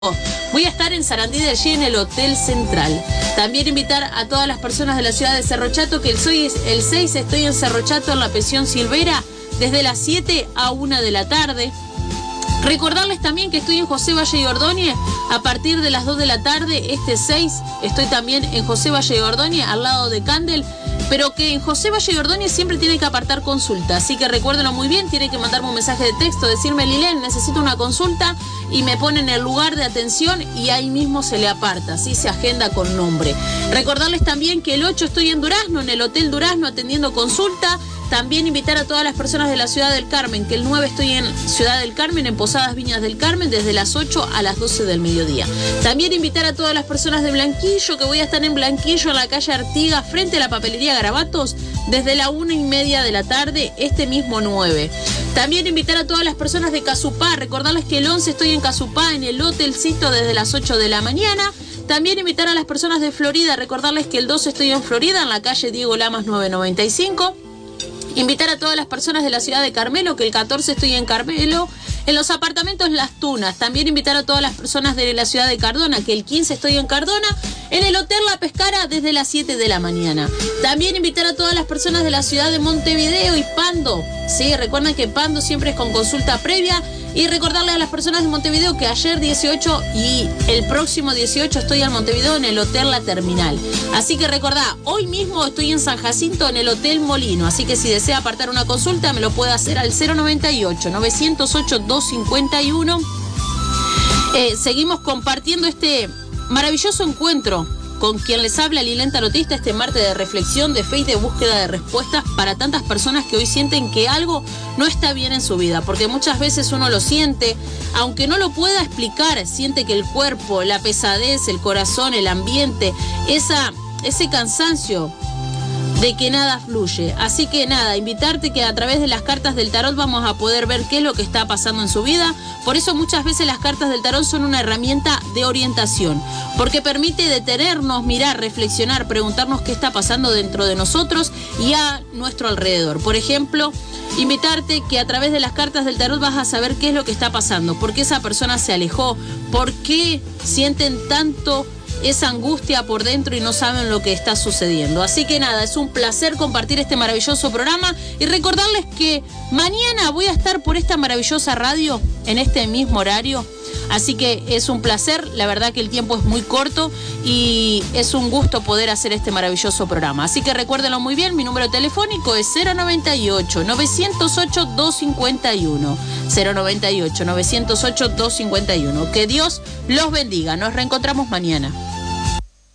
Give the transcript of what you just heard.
Voy a estar en Sarandí de allí en el Hotel Central. También invitar a todas las personas de la ciudad de Cerro Chato que el 6 estoy en Cerro Chato en la Pensión Silvera desde las 7 a 1 de la tarde. Recordarles también que estoy en José Valle y Ordóñez a partir de las 2 de la tarde. Este 6 estoy también en José Valle y Ordóñez al lado de Candel. Pero que en José Valle y Ordóñez siempre tiene que apartar consulta. Así que recuérdenlo muy bien, tiene que mandarme un mensaje de texto, decirme: Lilén, necesito una consulta, y me ponen el lugar de atención y ahí mismo se le aparta, así se agenda con nombre. Recordarles también que el 8 estoy en Durazno, en el Hotel Durazno, atendiendo consulta. También invitar a todas las personas de la Ciudad del Carmen, que el 9 estoy en Ciudad del Carmen, en Posadas Viñas del Carmen, desde las 8 a las 12 del mediodía. También invitar a todas las personas de Blanquillo, que voy a estar en Blanquillo, en la calle Artigas, frente a la papelería Garabatos, desde la 1:30 de la tarde, este mismo 9. También invitar a todas las personas de Casupá, recordarles que el 11 estoy en Casupá, en el hotelcito, desde las 8 de la mañana. También invitar a las personas de Florida, recordarles que el 12 estoy en Florida, en la calle Diego Lamas 995. Invitar a todas las personas de la ciudad de Carmelo, que el 14 estoy en Carmelo, en los apartamentos Las Tunas. También invitar a todas las personas de la ciudad de Cardona, que el 15 estoy en Cardona, en el Hotel La Pescara, desde las 7 de la mañana. También invitar a todas las personas de la ciudad de Montevideo y Pando. Sí, recuerden que Pando siempre es con consulta previa. Y recordarle a las personas de Montevideo que ayer 18 y el próximo 18 estoy en Montevideo en el Hotel La Terminal. Así que recordá, hoy mismo estoy en San Jacinto en el Hotel Molino. Así que si desea apartar una consulta me lo puede hacer al 098-908-251. Seguimos compartiendo este maravilloso encuentro con quien les habla Lilén Tarotista, este martes de reflexión, de fe y de búsqueda de respuestas para tantas personas que hoy sienten que algo no está bien en su vida, porque muchas veces uno lo siente, aunque no lo pueda explicar, siente que el cuerpo, la pesadez, el corazón, el ambiente, ese cansancio de que nada fluye. Así que nada, invitarte que a través de las cartas del tarot vamos a poder ver qué es lo que está pasando en su vida. Por eso muchas veces las cartas del tarot son una herramienta de orientación, porque permite detenernos, mirar, reflexionar, preguntarnos qué está pasando dentro de nosotros y a nuestro alrededor. Por ejemplo, invitarte que a través de las cartas del tarot vas a saber qué es lo que está pasando, por qué esa persona se alejó, por qué sienten tanto esa angustia por dentro y no saben lo que está sucediendo. Así que nada, es un placer compartir este maravilloso programa y recordarles que mañana voy a estar por esta maravillosa radio en este mismo horario. Así que es un placer, la verdad que el tiempo es muy corto y es un gusto poder hacer este maravilloso programa. Así que recuérdenlo muy bien, mi número telefónico es 098-908-251. 098-908-251. Que Dios los bendiga, nos reencontramos mañana.